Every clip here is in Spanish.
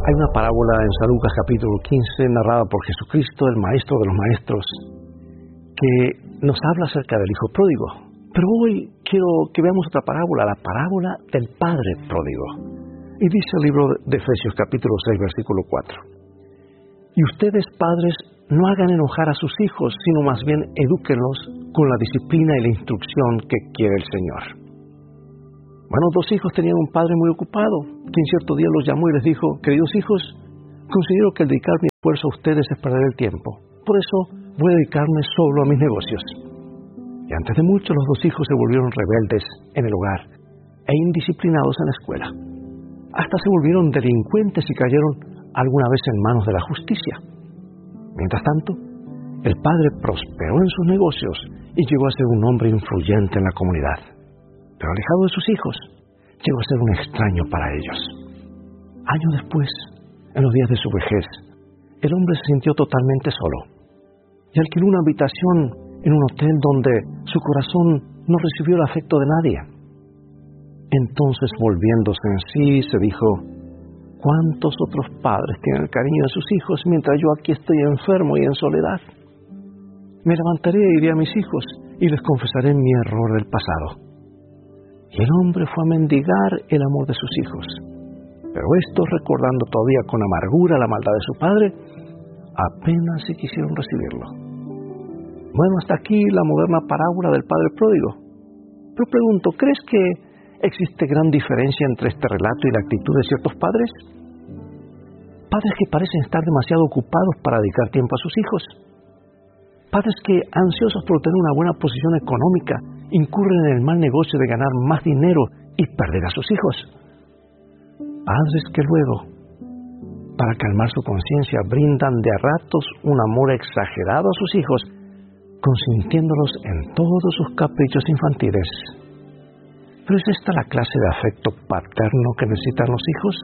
Hay una parábola en San Lucas capítulo 15 narrada por Jesucristo, el Maestro de los Maestros, que nos habla acerca del Hijo Pródigo. Pero hoy quiero que veamos otra parábola, la parábola del Padre Pródigo. Y dice el libro de Efesios capítulo 6, versículo 4. Y ustedes, padres, no hagan enojar a sus hijos, sino más bien edúquenlos con la disciplina y la instrucción que quiere el Señor. Bueno, 2 hijos tenían un padre muy ocupado, quien cierto día los llamó y les dijo: queridos hijos, considero que el dedicar mi esfuerzo a ustedes es perder el tiempo. Por eso voy a dedicarme solo a mis negocios. Y antes de mucho, los 2 hijos se volvieron rebeldes en el hogar e indisciplinados en la escuela. Hasta se volvieron delincuentes y cayeron alguna vez en manos de la justicia. Mientras tanto, el padre prosperó en sus negocios y llegó a ser un hombre influyente en la comunidad. Pero alejado de sus hijos, llegó a ser un extraño para ellos. Años después, en los días de su vejez, el hombre se sintió totalmente solo y alquiló una habitación en un hotel donde su corazón no recibió el afecto de nadie. Entonces, volviéndose en sí, se dijo: ¿cuántos otros padres tienen el cariño de sus hijos mientras yo aquí estoy enfermo y en soledad? Me levantaré e iré a mis hijos y les confesaré mi error del pasado. Y el hombre fue a mendigar el amor de sus hijos. Pero estos, recordando todavía con amargura la maldad de su padre, apenas si quisieron recibirlo. Bueno, hasta aquí la moderna parábola del Padre Pródigo. Pero pregunto, ¿crees que existe gran diferencia entre este relato y la actitud de ciertos padres? Padres que parecen estar demasiado ocupados para dedicar tiempo a sus hijos. Padres que, ansiosos por tener una buena posición económica, incurren en el mal negocio de ganar más dinero y perder a sus hijos. Padres que luego, para calmar su conciencia, brindan de a ratos un amor exagerado a sus hijos, consintiéndolos en todos sus caprichos infantiles. ¿Pero es esta la clase de afecto paterno que necesitan los hijos?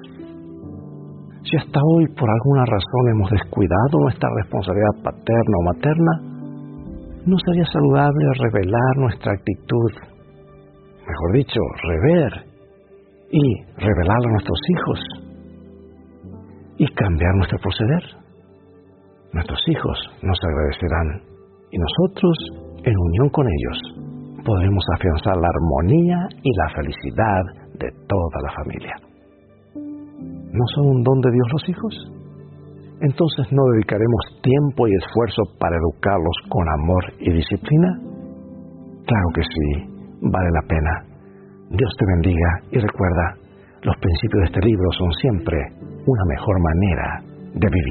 Si hasta hoy por alguna razón hemos descuidado nuestra responsabilidad paterna o materna, ¿no sería saludable revelar nuestra actitud? Mejor dicho, rever y revelarla a nuestros hijos y cambiar nuestro proceder. Nuestros hijos nos agradecerán y nosotros, en unión con ellos, podremos afianzar la armonía y la felicidad de toda la familia. ¿No son un don de Dios los hijos? Entonces, ¿no dedicaremos tiempo y esfuerzo para educarlos con amor y disciplina? Claro que sí, vale la pena. Dios te bendiga y recuerda, los principios de este libro son siempre una mejor manera de vivir.